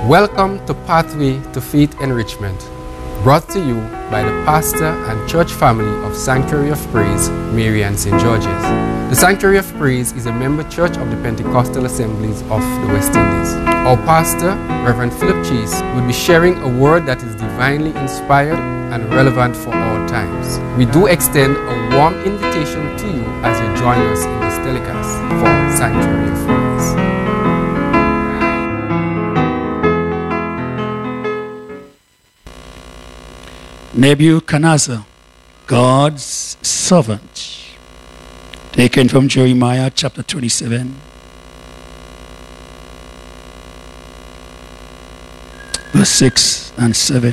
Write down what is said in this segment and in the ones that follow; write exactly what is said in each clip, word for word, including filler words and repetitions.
Welcome to Pathway to Faith Enrichment, brought to you by the pastor and church family of Sanctuary of Praise, Mary and Saint George's. The Sanctuary of Praise is a member church of the Pentecostal Assemblies of the West Indies. Our pastor, Reverend Philip Chase, will be sharing a word that is divinely inspired and relevant for all times. We do extend a warm invitation to you as you join us in this telecast for Sanctuary of Praise. Nebuchadnezzar, God's servant, taken from Jeremiah chapter twenty-seven, verse six and seven.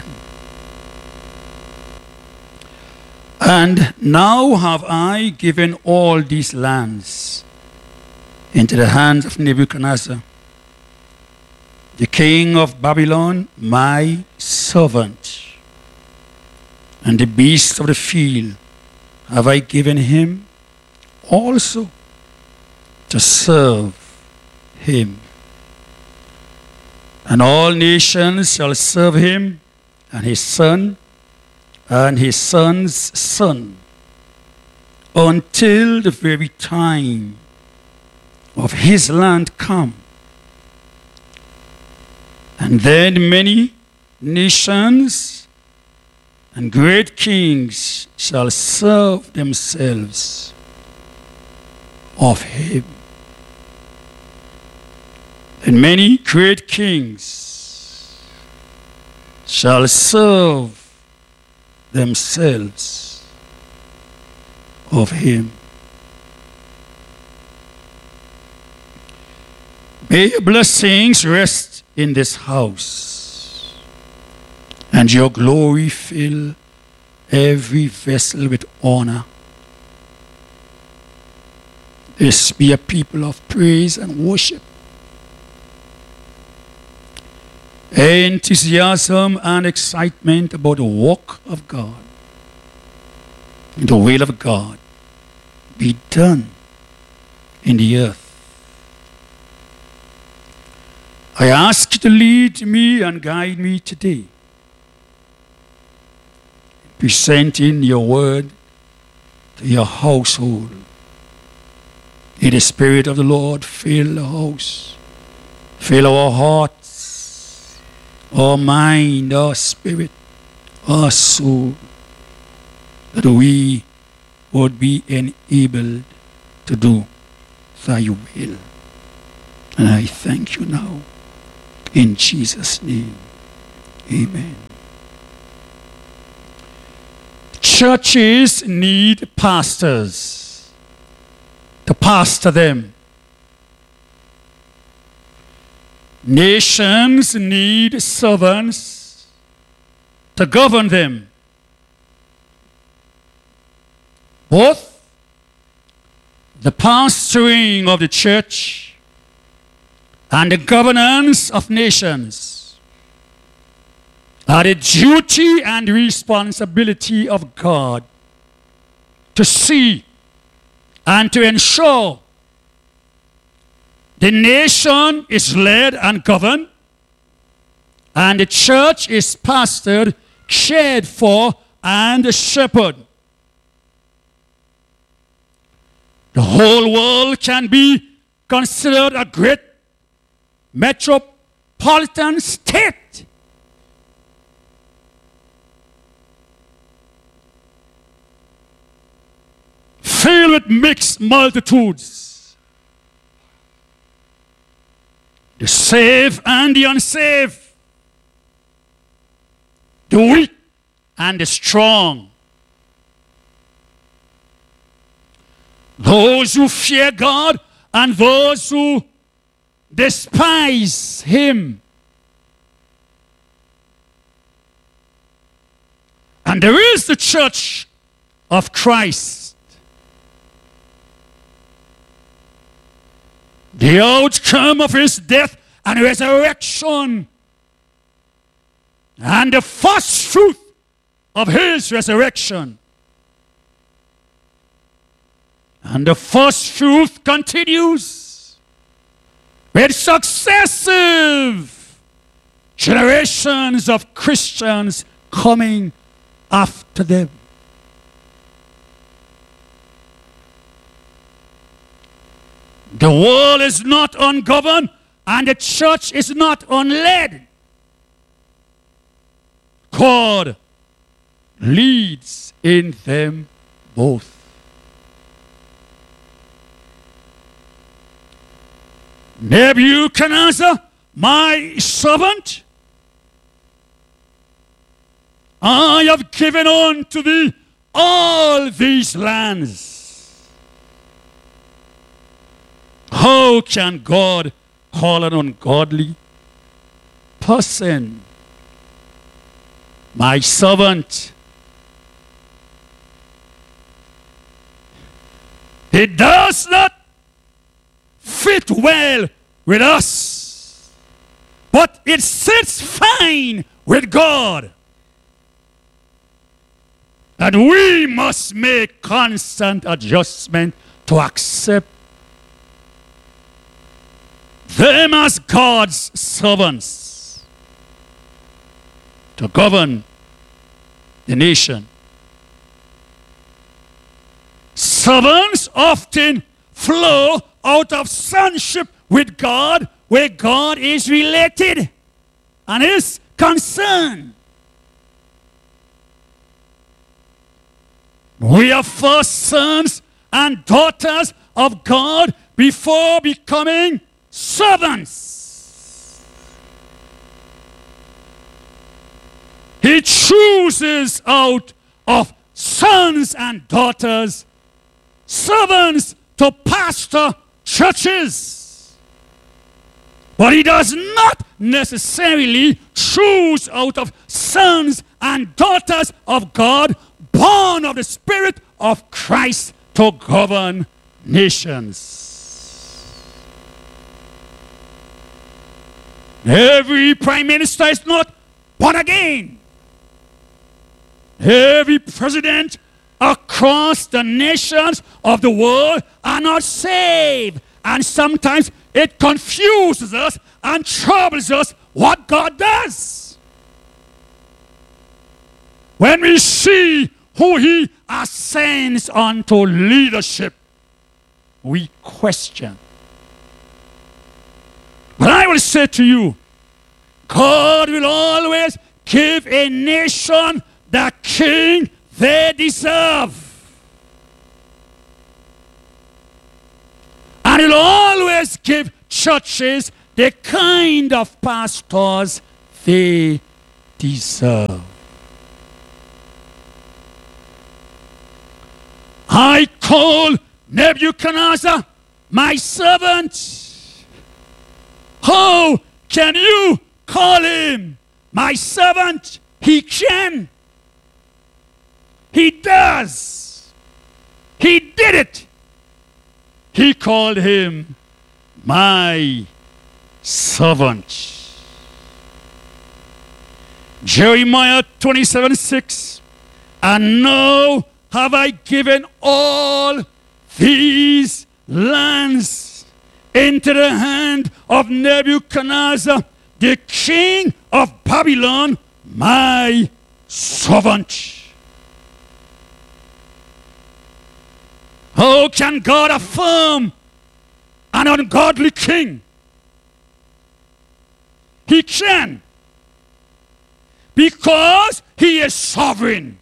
And now have I given all these lands into the hands of Nebuchadnezzar, the king of Babylon, my servant. And the beasts of the field have I given him also to serve him. And all nations shall serve him, and his son, and his son's son, until the very time of his land come. And then many nations and great kings shall serve themselves of him. And many great kings shall serve themselves of him. May your blessings rest in this house, and your glory fill every vessel with honor. This be a people of praise and worship, enthusiasm and excitement about the work of God. The will of God be done in the earth. I ask you to lead me and guide me today, presenting your word to your household. May the Spirit of the Lord fill the house, fill our hearts, our mind, our spirit, our soul, that we would be enabled to do thy will. And I thank you now, in Jesus' name, amen. Churches need pastors to pastor them. Nations need servants to govern them. Both the pastoring of the church and the governance of nations are the duty and responsibility of God to see and to ensure the nation is led and governed, and the church is pastored, cared for, and shepherded. The whole world can be considered a great metropolitan state. Filled with mixed multitudes, the saved and the unsaved, the weak and the strong, those who fear God and those who despise him. And there is the church of Christ, the outcome of his death and resurrection, and the first fruit of his resurrection. And the first fruit continues with successive generations of Christians coming after them. The world is not ungoverned, and the church is not unled. God leads in them both. Nebuchadnezzar, my servant, I have given unto thee all these lands. How can God call an ungodly person my servant? It does not fit well with us, but it sits fine with God. And we must make constant adjustment to accept them as God's servants to govern the nation. Servants often flow out of sonship with God, where God is related and is concerned. We are first sons and daughters of God before becoming servants. He chooses out of sons and daughters servants to pastor churches. But he does not necessarily choose out of sons and daughters of God born of the Spirit of Christ to govern nations. Every prime minister is not born again. Every president across the nations of the world are not saved. And sometimes it confuses us and troubles us what God does. When we see who he ascends unto leadership, we question. But I will say to you, God will always give a nation the king they deserve. And he'll always give churches the kind of pastors they deserve. I call Nebuchadnezzar my servant. How can you call him my servant? He can. He does. He did it. He called him my servant. Jeremiah twenty-seven six. And now have I given all these lands into the hand of Nebuchadnezzar, the king of Babylon, my servant. How can God affirm an ungodly king? He can, because he is sovereign.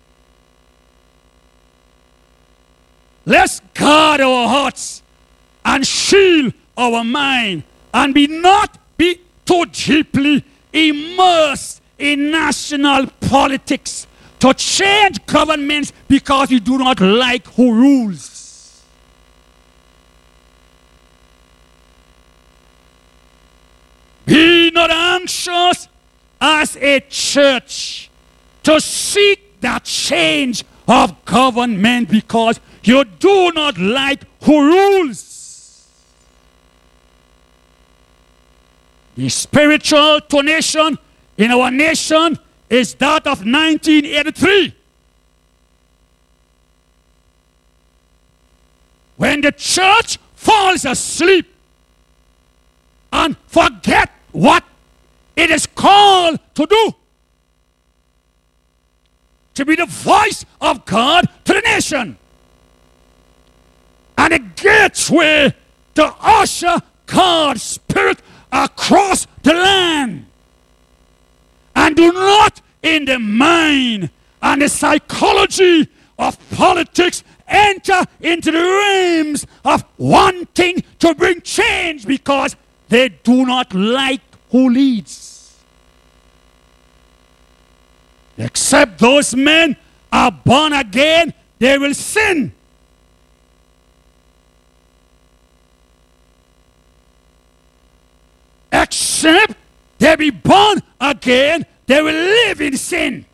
Let's guard our hearts and shield our mind and be not be too deeply immersed in national politics to change governments because we do not like who rules. Be not anxious as a church to seek that change of government because you do not like who rules. The spiritual donation in our nation is that of nineteen eighty-three. When the church falls asleep and forget what it is called called to do. To be the voice of God to the nation. And a gateway to usher God's Spirit across the land. And do not in the mind and the psychology of politics enter into the realms of wanting to bring change because they do not like who leads. Except those men are born again, they will sin. Except they be born again, they will live in sin.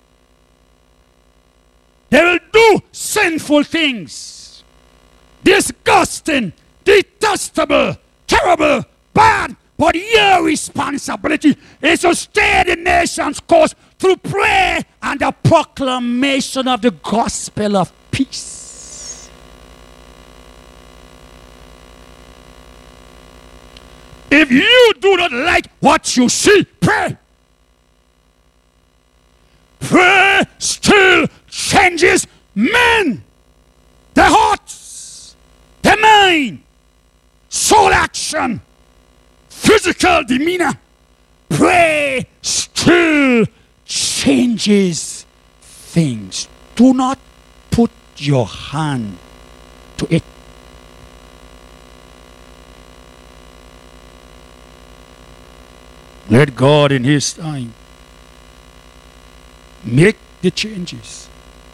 They will do sinful things. Disgusting, detestable, terrible, bad. But your responsibility is to stay the nation's course through prayer and the proclamation of the gospel of peace. If you do not like what you see, pray. Prayer still changes men, their hearts, their mind, soul action, physical demeanor. Prayer still changes things. Do not put your hand to it. Let God in His time make the changes.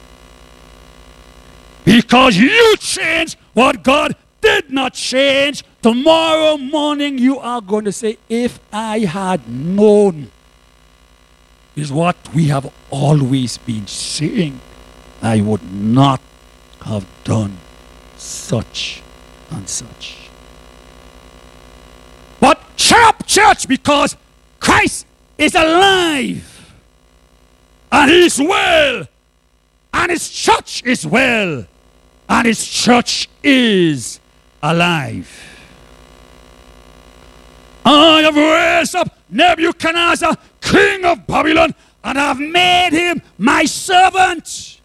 Because you change what God did not change. Tomorrow morning you are going to say, if I had known, is what we have always been saying, I would not have done such and such. But cheer up, church, because Christ is alive. And He's well. And His church is well. And His church is alive. I have raised up Nebuchadnezzar, king of Babylon, and I have made him my servant.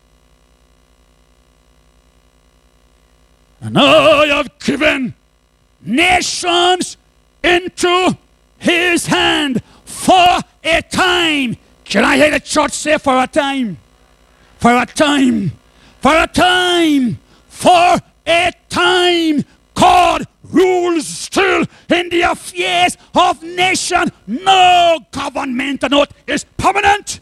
And I have given nations into his hand for a time. Can I hear the church say for a time? For a time. For a time. For a time. God rules still in the affairs of nation. No government note is permanent.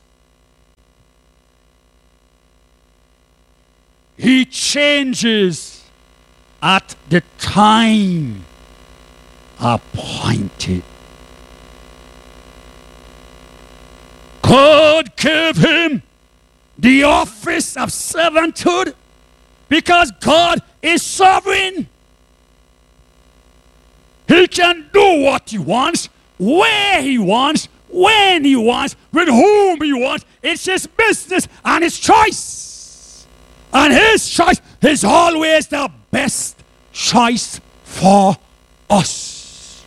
He changes at the time appointed. God gave him the office of servanthood because God is sovereign. He can do what he wants, where he wants, when he wants, with whom he wants. It's his business and his choice. And his choice is always the best choice for us.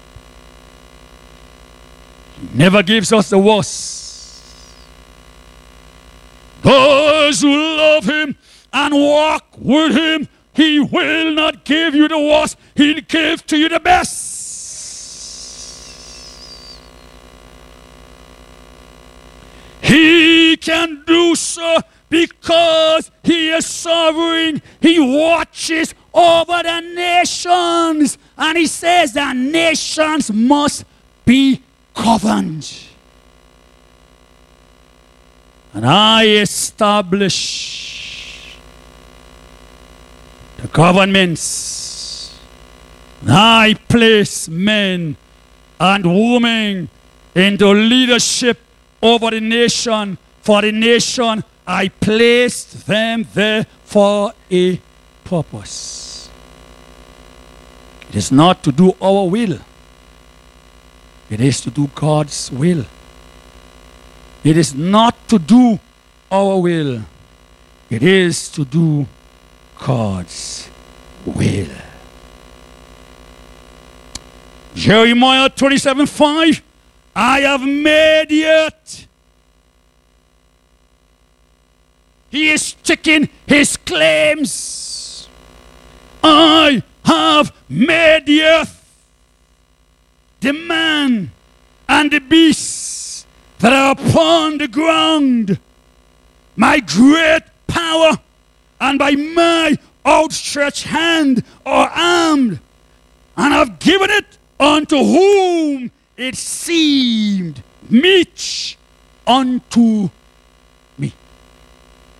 He never gives us the worst. Those who love him and walk with him, he will not give you the worst. He'll give to you the best. He can do so because he is sovereign. He watches over the nations. And he says the nations must be governed. And I establish the governments. And I place men and women into leadership over the nation. For the nation, I placed them there for a purpose. It is not to do our will. It is to do God's will. It is not to do our will. It is to do God's will. Jeremiah twenty-seven five. I have made the earth. He is sticking his claims. I have made the earth, the man and the beasts that are upon the ground, my great power, and by my outstretched hand are armed, and I've given it unto whom it seemed meet unto